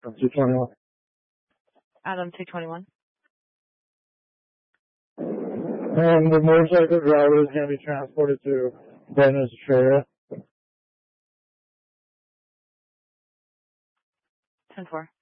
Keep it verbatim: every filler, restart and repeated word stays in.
two twenty-one. Adam two twenty-one. And the motorcycle driver is going to be transported to Brennan's area. ten four.